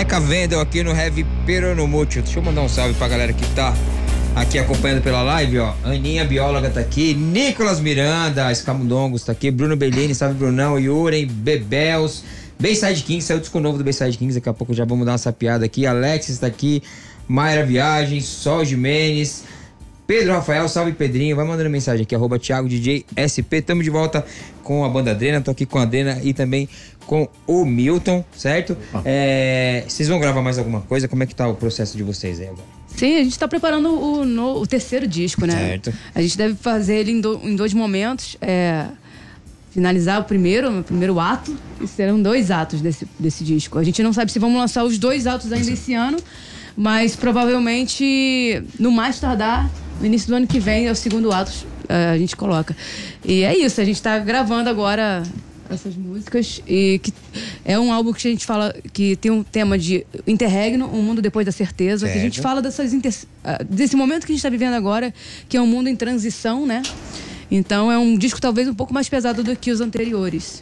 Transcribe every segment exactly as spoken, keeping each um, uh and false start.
Zeca Vendel aqui no Heavy Peronomútil. Deixa eu mandar um salve pra galera que tá aqui acompanhando pela live, ó. Aninha Bióloga tá aqui, Nicolas Miranda, Escamundongos tá aqui, Bruno Bellini, salve Brunão, Yuren, Bebels, Bayside Kings, saiu o disco novo do Bayside Kings, daqui a pouco já vamos dar uma sapiada aqui. Alexis tá aqui, Mayra Viagens, Sol Jimenez, Pedro Rafael, salve Pedrinho, vai mandando mensagem aqui, arroba Thiago D J S P. Tamo de volta com a banda Adrena, tô aqui com a Adrena e também com o Milton, certo? É, vocês vão gravar mais alguma coisa? Como é que tá o processo de vocês aí agora? Sim, a gente tá preparando o, no, o terceiro disco, né? Certo. A gente deve fazer ele em, do, em dois momentos, é, finalizar o primeiro, o primeiro ato, e serão dois atos desse, desse disco. A gente não sabe se vamos lançar os dois atos ainda esse ano, mas provavelmente, no mais tardar, no início do ano que vem, é o segundo ato, a gente coloca. E é isso, a gente tá gravando agora essas músicas, e que é um álbum que a gente fala que tem um tema de interregno, um mundo depois da certeza, certo. Que a gente fala dessas inter... desse momento que a gente está vivendo agora, que é um mundo em transição, né? Então é um disco talvez um pouco mais pesado do que os anteriores.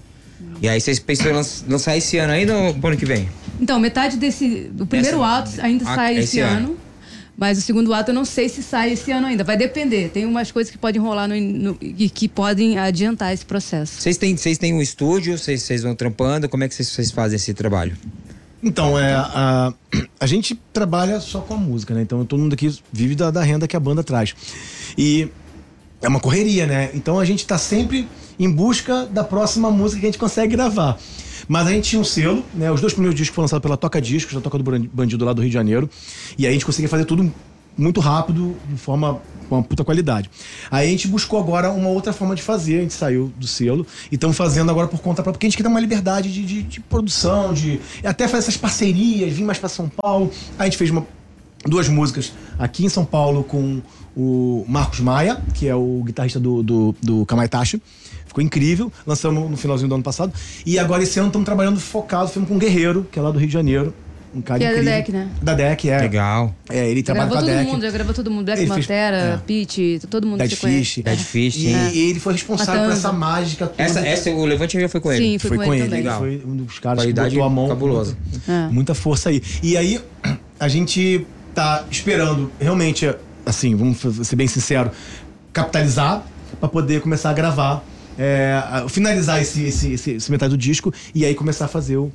E aí vocês pensam em lançar esse ano ainda ou ano que vem? Então, metade desse... do primeiro Essa... ato ainda ah, sai esse, esse ano. ano. Mas o segundo ato eu não sei se sai esse ano ainda. Vai depender. Tem umas coisas que podem rolar no, no, e que podem adiantar esse processo. Vocês têm, vocês têm um estúdio? Vocês, vocês vão trampando? Como é que vocês, vocês fazem esse trabalho? Então, é, a, a gente trabalha só com a música, né? Então todo mundo aqui vive da, da renda que a banda traz. E é uma correria, né? Então a gente tá sempre em busca da próxima música que a gente consegue gravar. Mas a gente tinha um selo, né? Os dois primeiros discos foram lançados pela Toca Discos, a Toca do Bandido lá do Rio de Janeiro. E aí a gente conseguia fazer tudo muito rápido, de forma com uma puta qualidade. Aí a gente buscou agora uma outra forma de fazer, a gente saiu do selo e estamos fazendo agora por conta própria, porque a gente quer dar uma liberdade de, de, de produção, de até fazer essas parcerias, vir mais para São Paulo. Aí a gente fez uma, duas músicas aqui em São Paulo com o Marcos Maia, que é o guitarrista do, do, do Kamaitachi. Ficou incrível, lançamos no finalzinho do ano passado. E agora esse ano estamos trabalhando focado, filme com o Guerreiro, que é lá do Rio de Janeiro. Um cara que incrível. é da D E C, né? Da D E C, é. Legal. É, ele trabalha com a D E C. Gravou todo mundo, já gravou todo mundo. Black Pantera, é. Pitty, todo mundo Dead que você conhece. Fish. Dead Fish, E, é. e ele foi responsável por essa mágica toda. Essa, essa, o Levante já foi com ele? Sim, foi, foi com, com ele, ele. também. Legal. Foi um dos caras Qualidade que botou a mão. Cabulosa. Muita, é. muita força aí. E aí, a gente tá esperando, realmente, assim, vamos ser bem sincero, capitalizar pra poder começar a gravar. É, finalizar esse, esse, esse, esse metade do disco e aí começar a fazer o,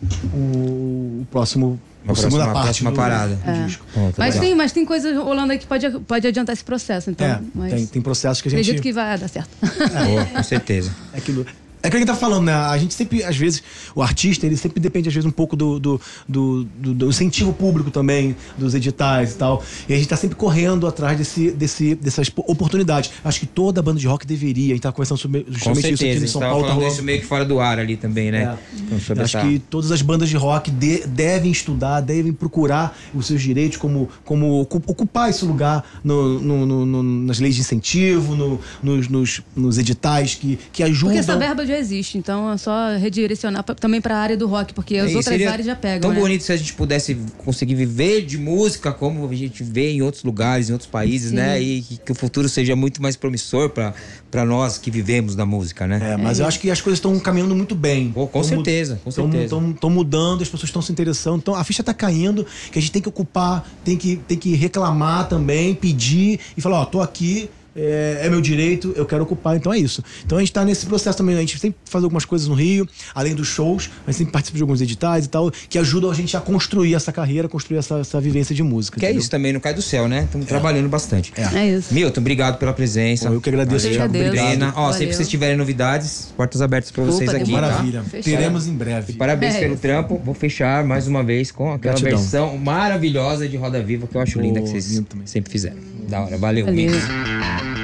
o, o próximo a a segunda próxima, parte próxima do, parada. do É. disco. Bom, tá Mas legal. tem, mas tem coisa rolando aí que pode, pode adiantar esse processo, então. É, mas tem, tem processos que a gente... acredito que vai dar certo. Boa, com certeza. É aquilo... É aquilo que a gente tá falando, né? A gente sempre, às vezes, o artista, ele sempre depende, às vezes, um pouco do, do, do, do, do incentivo público também, dos editais e tal. E a gente tá sempre correndo atrás desse, desse, dessas oportunidades. Acho que toda banda de rock deveria. A gente tá conversando sobre justamente isso aqui em São Paulo. Tá falando tá isso meio que fora do ar ali também, né? É. Então, sobre Acho essa... que todas as bandas de rock de, devem estudar, devem procurar os seus direitos, como, como ocupar esse lugar no, no, no, no, nas leis de incentivo, no, nos, nos, nos editais que, que ajudam. Porque essa verba já existe, então é só redirecionar pra, também para a área do rock, porque as É, outras áreas já pegam. Tão né? bonito se a gente pudesse conseguir viver de música como a gente vê em outros lugares, em outros países, Sim. né? E que, que o futuro seja muito mais promissor pra, pra nós que vivemos da música, né? É, mas é. eu acho que as coisas estão caminhando muito bem. Oh, com tão, certeza, com certeza. Estão mudando, as pessoas estão se interessando. Então a ficha está caindo, que a gente tem que ocupar, tem que, tem que reclamar também, pedir e falar, ó, tô aqui. É, é meu direito, eu quero ocupar, então é isso. Então a gente tá nesse processo também, a gente sempre faz algumas coisas no Rio, além dos shows, a gente sempre participa de alguns editais e tal, que ajudam a gente a construir essa carreira, construir essa, essa vivência de música. Que entendeu? é isso também, não cai do céu, né? Estamos é. trabalhando bastante. É. É isso. Milton, obrigado pela presença. Bom, eu que agradeço, Valeu. Thiago, obrigado. Brena. Ó, Valeu. sempre que vocês tiverem novidades, portas abertas pra vocês Opa, aqui, demorou. tá? Maravilha, Fechado. teremos em breve. E parabéns É pelo isso. trampo. Vou fechar mais uma vez com aquela Gratidão. versão maravilhosa de Roda Viva que eu acho Oh, linda que vocês lindo também. sempre fizeram. Da hora, valeu. Valeu. Milton.